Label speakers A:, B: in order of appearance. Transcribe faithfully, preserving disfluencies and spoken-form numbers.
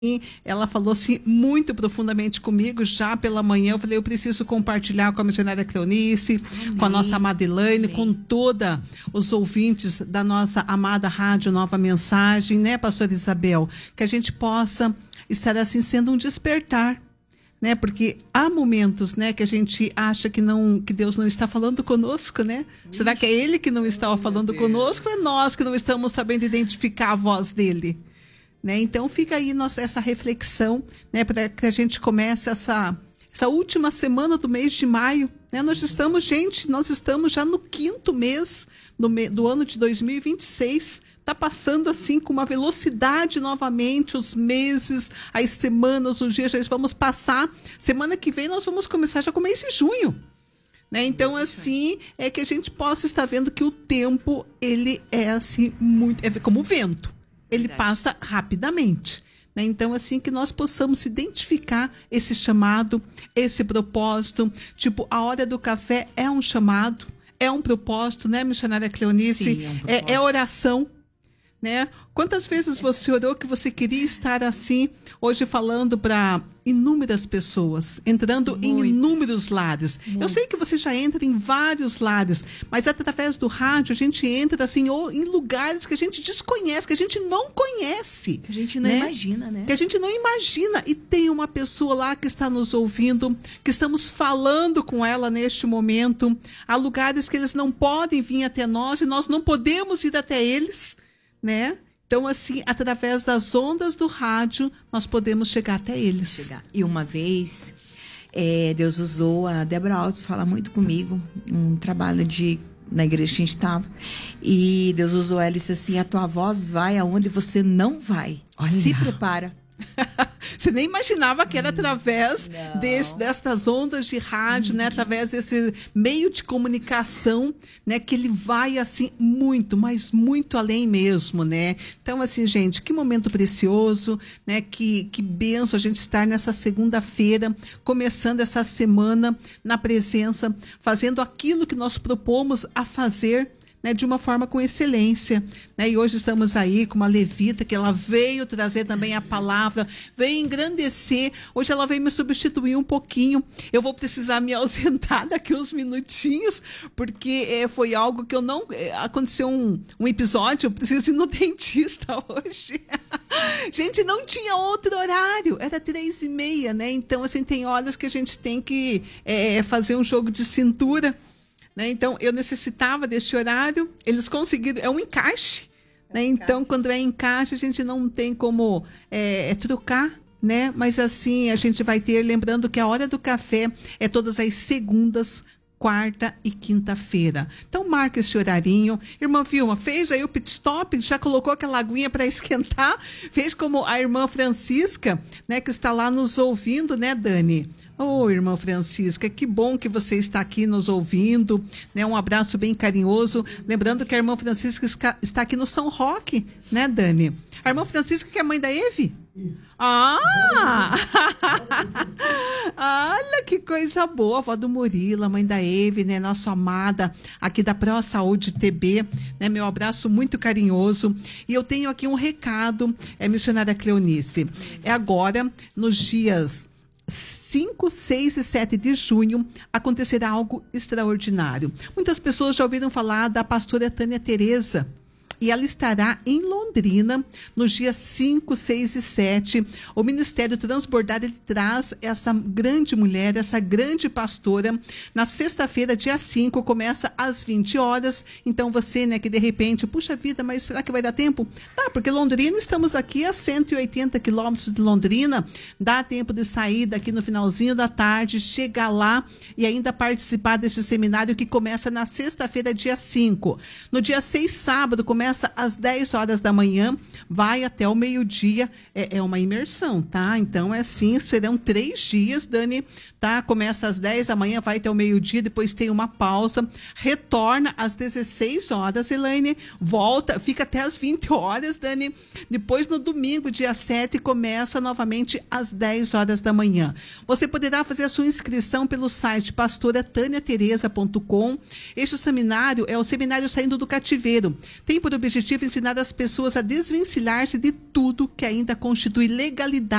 A: ela falou assim muito profundamente comigo já pela manhã. Eu falei, eu preciso compartilhar com a missionária Cleonice, Amém. Com a nossa amada Elaine, Amém. Com todos os ouvintes da nossa amada rádio Nova Mensagem, né, pastora Isabel? Que a gente possa estar assim sendo um despertar, né? Porque há momentos, né, que a gente acha que não, que Deus não está falando conosco, né? Isso. Será que é Ele que não estava falando conosco ou é nós que não estamos sabendo identificar a voz dele? Né? Então fica aí nossa, essa reflexão, né, para que a gente comece essa, essa última semana do mês de maio. Né? Nós estamos, gente, nós estamos já no quinto mês do, me, do ano de dois mil e vinte e seis. Está passando assim com uma velocidade novamente, os meses, as semanas, os dias, já vamos passar. Semana que vem nós vamos começar já com o mês de junho. Né? Então, assim, é que a gente possa estar vendo que o tempo, ele é assim, muito, é como o vento. Ele Verdade. Passa rapidamente. Né? Então, assim, que nós possamos identificar esse chamado, esse propósito. Tipo, a hora do café é um chamado, é um propósito, né, missionária Cleonice? Sim, é, um é, é oração. Né? Quantas vezes você orou que você queria estar assim, hoje falando para inúmeras pessoas, entrando Muitos. Em inúmeros lares. Muitos. Eu sei que você já entra em vários lares, mas através do rádio a gente entra assim, ou em lugares que a gente desconhece, que a gente não conhece.
B: Que a gente não né? imagina, né?
A: Que a gente não imagina. E tem uma pessoa lá que está nos ouvindo, que estamos falando com ela neste momento. Há lugares que eles não podem vir até nós e nós não podemos ir até eles. Né? Então, assim, através das ondas do rádio, nós podemos chegar até eles. Chegar.
B: E uma vez, é, Deus usou a Débora Alves para falar muito comigo, um trabalho de, na igreja que a gente estava. E Deus usou ela e disse assim, a tua voz vai aonde você não vai. Olha. Se prepara.
A: Você nem imaginava que era através desse, destas ondas de rádio, né? Através desse meio de comunicação, né? Que ele vai assim muito, mas muito além mesmo, né? Então, assim, gente, que momento precioso, né? Que, que bênção a gente estar nessa segunda-feira, começando essa semana na presença, fazendo aquilo que nós propomos a fazer, né, de uma forma com excelência, né? E hoje estamos aí com uma levita que ela veio trazer também a palavra, veio engrandecer. Hoje ela veio me substituir um pouquinho. Eu vou precisar me ausentar daqui uns minutinhos, porque é, foi algo que eu não... É, aconteceu um, um episódio, eu preciso ir no dentista hoje. Gente, não tinha outro horário, era três e meia, né? Então, assim, tem horas que a gente tem que é, fazer um jogo de cintura. Né? Então, eu necessitava deste horário, eles conseguiram, é um encaixe, é né? Encaixe. Então, quando é encaixe, a gente não tem como é, é trocar, né? Mas assim, a gente vai ter, lembrando que a hora do café é todas as segundas, quarta e quinta-feira. Então, marca esse horarinho. Irmã Vilma, fez aí o pit stop, já colocou aquela aguinha para esquentar, fez como a irmã Francisca, né, que está lá nos ouvindo, né, Dani? Ô, oh, irmã Francisca, que bom que você está aqui nos ouvindo, né? Um abraço bem carinhoso. Lembrando que a irmã Francisca está aqui no São Roque, né, Dani? A irmã Francisca que é a mãe da Eve? Isso. Ah! Olha que coisa boa, a avó do Murilo, a mãe da Eve, né? Nossa amada aqui da Pro Saúde T B, né? Meu abraço muito carinhoso. E eu tenho aqui um recado, é missionária Cleonice. É agora, nos dias cinco, seis e sete de junho, acontecerá algo extraordinário. Muitas pessoas já ouviram falar da pastora Tânia Tereza. E ela estará em Londrina nos dias cinco, seis e sete. O Ministério Transbordar, ele traz essa grande mulher, essa grande pastora. Na sexta-feira, dia cinco, começa às vinte horas. Então você, né, que de repente, puxa vida, mas será que vai dar tempo? Tá, porque Londrina, estamos aqui a cento e oitenta quilômetros de Londrina. Dá tempo de sair daqui no finalzinho da tarde, chegar lá e ainda participar deste seminário que começa na sexta-feira, dia cinco. No dia seis, sábado, começa às dez horas da manhã, vai até o meio-dia, é, é uma imersão, tá? Então, é assim, serão três dias, Dani, tá? Começa às dez da manhã, vai até o meio-dia, depois tem uma pausa, retorna às dezesseis horas, Elaine, volta, fica até às vinte horas, Dani, depois no domingo, dia sete, começa novamente às dez horas da manhã. Você poderá fazer a sua inscrição pelo site pastora tânia tereza ponto com. Este seminário é o seminário Saindo do Cativeiro. Tem por objetivo ensinar as pessoas a desvencilhar-se de tudo que ainda constitui legalidade